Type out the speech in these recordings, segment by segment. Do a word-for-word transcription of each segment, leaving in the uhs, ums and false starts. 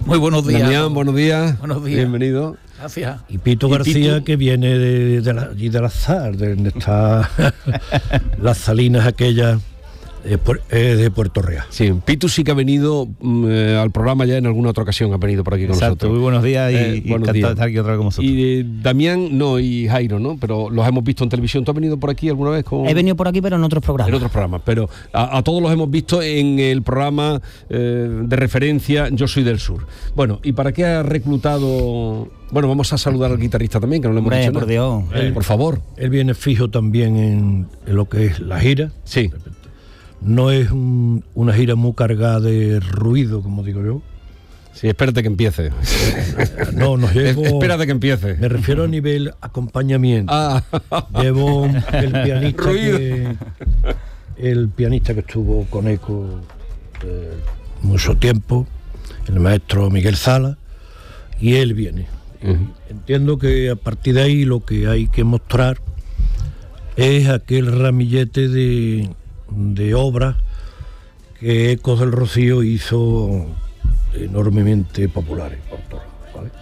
Muy buenos días. Damián, buenos días. Buenos días. Bienvenido. Gracias. Y Pito ¿Y García, Pito? que viene de, de la, allí del Azar, de donde está las salinas aquellas, de, eh, de Puerto Real. Sí, Pitu sí que ha venido mm, eh, al programa ya en alguna otra ocasión, ha venido por aquí con Exacto, nosotros. muy buenos días y, Eh, y buenos encantado días. de estar aquí otra vez con vosotros. Y eh, Damián, no, y Jairo, ¿no? Pero los hemos visto en televisión. ¿Tú has venido por aquí alguna vez? Con... He venido por aquí, pero en otros programas. En otros programas, pero a, a todos los hemos visto en el programa eh, de referencia Yo Soy del Sur. Bueno, ¿y para qué ha reclutado...? Bueno, vamos a saludar al guitarrista también, que no le hemos Hombre, dicho por nada. Dios. Eh, por favor. Él viene fijo también en, en lo que es la gira. Sí. No es un- una gira muy cargada de ruido, como digo yo. Sí, espérate que empiece. No, nos llevo... Espérate que empiece. Me refiero a nivel acompañamiento. Ah, Llevo el pianista Ruido. que el pianista que estuvo con Eco eh, mucho tiempo, el maestro Miguel Sala, y él viene. Ujú. Entiendo que a partir de ahí lo que hay que mostrar es aquel ramillete de, de obras que Ecos del Rocío hizo enormemente populares por todos lados, ¿vale?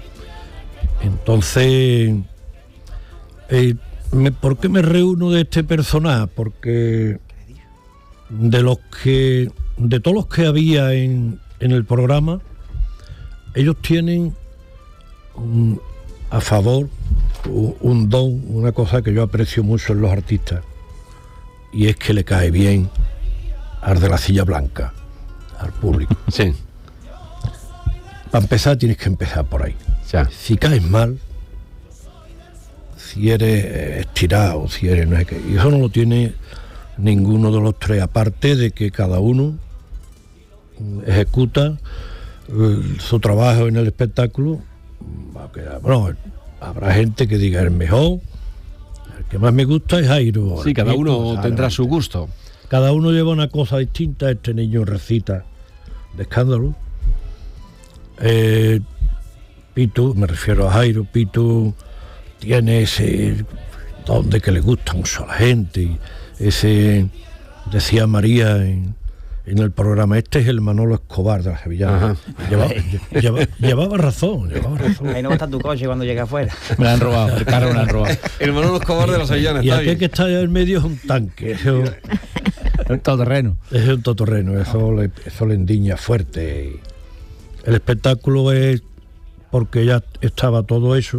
Entonces, eh, me- ¿por qué me reúno de este personaje? Porque de los que, de todos los que había en, en el programa, ellos tienen un- a favor u- un don, una cosa que yo aprecio mucho en los artistas, y es que le cae bien al de la silla blanca, al público. sí. Para empezar tienes que empezar por ahí. Ya. Si caes mal, si eres eh, estirado, si eres no sé qué, y eso no lo tiene ninguno de los tres, aparte de que cada uno mm, ejecuta eh, su trabajo en el espectáculo. Va a quedar- bueno, habrá gente que diga el mejor, el que más me gusta es Jairo. Sí, cada el uno Pito, tendrá ¿sabes? su gusto. Cada uno lleva una cosa distinta. Este niño recita de escándalo. Eh, Pitu, me refiero a Jairo, Pitu tiene ese don de que le gusta mucho a la gente, y ese, decía María en, en el programa, este es el Manolo Escobar de la Sevillana. Llevaba, lleva- llevaba razón, llevaba razón. Ahí no va a estar tu coche cuando llegue afuera. Me la han robado, el carro me lo han robado. El Manolo Escobar de la Sevillana, Y está aquel bien. que está allá en medio es un tanque, eso, Todo terreno. es un todoterreno, eso le, eso le endiña fuerte. El espectáculo es porque ya estaba todo eso,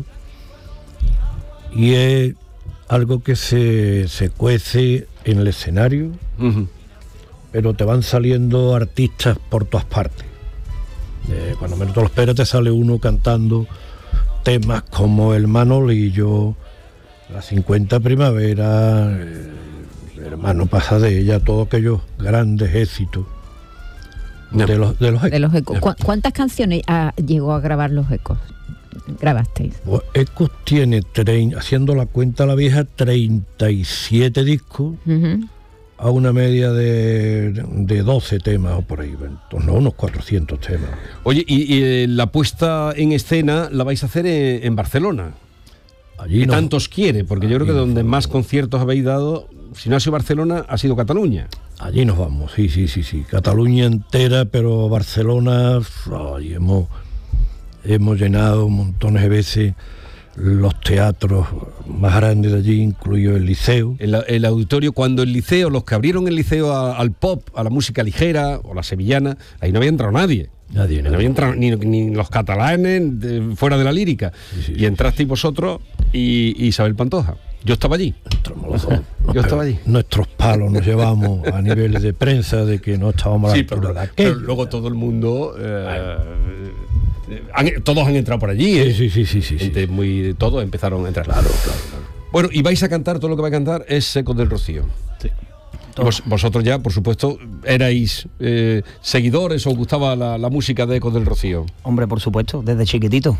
y es algo que se, se cuece en el escenario, Ujú. pero te van saliendo artistas por todas partes. Eh, cuando menos te lo esperas, te sale uno cantando temas como el Manolillo, la cincuenta Primavera, eh, el Hermano Pasa de ella, todos aquellos grandes éxitos No. de los de los De los ecos. ¿Cu- ¿Cuántas canciones ah, llegó a grabar los ecos? ¿Grabasteis? Pues Ecos tiene, trein- haciendo la cuenta la vieja, treinta y siete discos Ujú. a una media de, de doce temas o por ahí, en torno a unos cuatrocientos temas. Oye, y, y, eh, la puesta en escena la vais a hacer en, en Barcelona. Allí ¿Qué no- tanto os quiere? Porque yo creo que Allí donde no- más conciertos habéis dado, si no ha sido Barcelona, ha sido Cataluña. Allí nos vamos, sí, sí, sí, sí. Cataluña entera, pero Barcelona, ay, hemos, hemos llenado montones de veces los teatros más grandes de allí, incluido el Liceo. El, el auditorio, cuando el liceo, los que abrieron el liceo a- al pop, a la música ligera o la sevillana, ahí no había entrado nadie. Nadie, No había entrado ni, ni los catalanes de- fuera de la lírica. Sí, sí, y sí. entrasteis vosotros y, y Isabel Pantoja. Yo estaba allí. Entramos los dos. Yo estaba allí. Nuestros palos nos llevamos a nivel de prensa de que no estábamos a la Sí, altura pero, de pero aquello. luego todo el mundo, eh, eh, han- todos han entrado por allí. ¿eh? Sí, sí, sí, sí, sí, sí. Gente muy, todos empezaron a entrar. Claro, claro, claro. Bueno, y vais a cantar, todo lo que vais a cantar es Ecos del Rocío. Sí. Vos- vosotros ya, por supuesto, erais eh, seguidores o os gustaba la, la música de Ecos del Rocío. Hombre, por supuesto, desde chiquitito.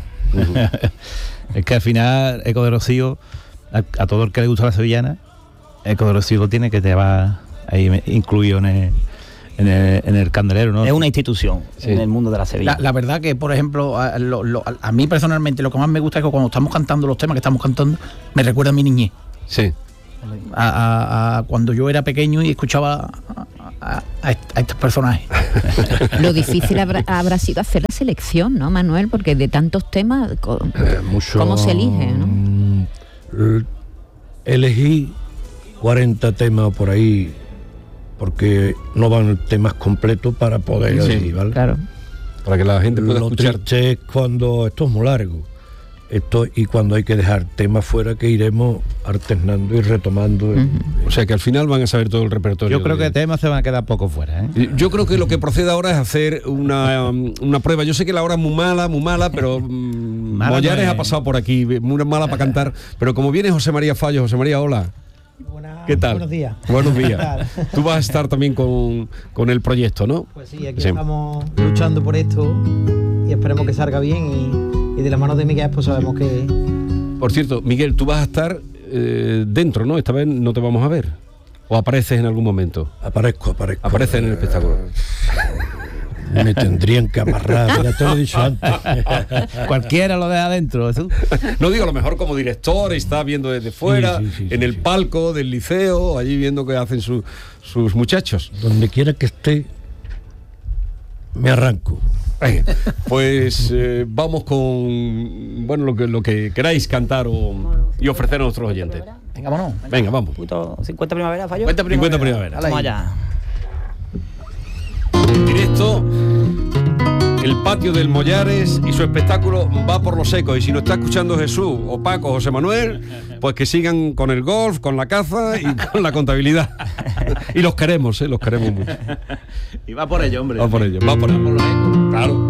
Es que al final, Eco de Rocío, a, a todo el que le gusta la sevillana, Eco de Rocío lo tiene que te va ahí me- incluido en el, en el, en el candelero, ¿no? Es una institución Sí. en el mundo de la Sevilla. La, la verdad que, por ejemplo, a, lo- lo- a mí personalmente lo que más me gusta es que cuando estamos cantando los temas que estamos cantando, me recuerda a mi niñez. Sí. A, a- a cuando yo era pequeño y escuchaba a, a, a est- a estos personajes. Lo difícil habrá, habrá sido hacer la selección, ¿no, Manuel? Porque de tantos temas, co- Eh, mucho, ¿cómo se elige, no? mm, l- Elegí cuarenta temas por ahí, porque no van temas completos para poder Sí, elegir, ¿vale? Claro. Para que la gente pueda Lo escuchar. triste es cuando esto es muy largo. Esto, y cuando hay que dejar temas fuera que iremos alternando y retomando. O sea que al final van a saber todo el repertorio. Yo creo de- que temas se van a quedar poco fuera, ¿eh? Yo creo que lo que procede ahora es hacer una, um, una prueba. Yo sé que la hora es muy mala, muy mala, pero um, Mala Mollares no es. ha pasado por aquí, muy mala para cantar. Pero como viene José María Fallo, José María, hola. Buenas- ¿Qué tal? Buenos días. Buenos ¿Qué días. tal? Tú vas a estar también con, con el proyecto, ¿no? Pues sí, aquí Sí. estamos luchando por esto y esperemos que salga bien y, y de la mano de Miguel pues sabemos que... Por cierto, Miguel, tú vas a estar eh, dentro, ¿no? Esta vez no te vamos a ver. ¿O apareces en algún momento? Aparezco, aparezco. Apareces en el espectáculo. Me tendrían que amarrar, ya te lo he dicho antes. Cualquiera lo deja adentro, Jesús. No digo a lo mejor como director, está viendo desde fuera, Sí, sí, sí, en sí, el sí. palco del liceo, allí viendo qué hacen su- sus muchachos. Donde quiera que esté, me arranco. Venga, pues eh, vamos con bueno lo que lo que queráis cantar o, y ofrecer a nuestros oyentes. Venga, vámonos. Venga, vamos. Puto cincuenta primavera, fallo. Cuenta cincuenta primavera. Dale ahí. Vamos allá. Directo, el patio del Mollares y su espectáculo va por los secos. Y si nos está escuchando Jesús o Paco, José Manuel, pues que sigan con el golf, con la caza y con la contabilidad. Y los queremos, ¿eh? Los queremos mucho. Y va por ello, hombre. Va por ello, va por ello. Claro.